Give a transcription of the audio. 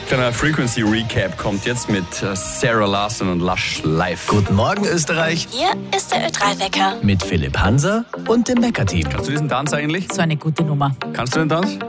Kleiner Frequency Recap kommt jetzt mit Sarah Larson und Lush live. Guten Morgen, Österreich. Hier ist der Ö3-Wecker. Mit Philipp Hanser und dem Wecker-Team. Kannst du diesen Tanz eigentlich? So eine gute Nummer. Kannst du den Tanz?